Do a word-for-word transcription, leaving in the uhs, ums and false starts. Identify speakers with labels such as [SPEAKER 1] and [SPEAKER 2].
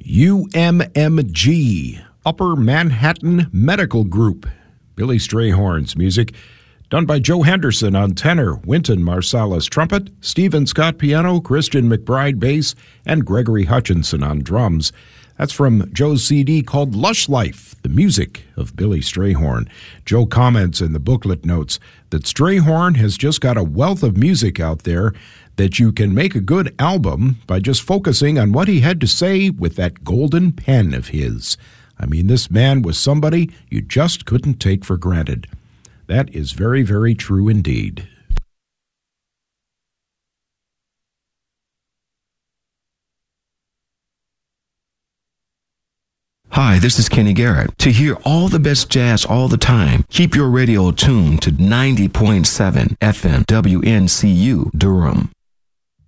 [SPEAKER 1] U M M G, Upper Manhattan Medical Group. Billy Strayhorn's music, done by Joe Henderson on tenor, Wynton Marsalis trumpet, Stephen Scott piano, Christian McBride bass, and Gregory Hutchinson on drums. That's from Joe's C D called Lush Life, the music of Billy Strayhorn. Joe comments in the booklet notes that Strayhorn has just got a wealth of music out there that you can make a good album by just focusing on what he had to say with that golden pen of his. I mean, this man was somebody you just couldn't take for granted. That is very, very true indeed.
[SPEAKER 2] Hi, this is Kenny Garrett. To hear all the best jazz all the time, keep your radio tuned to ninety point seven F M W N C U Durham.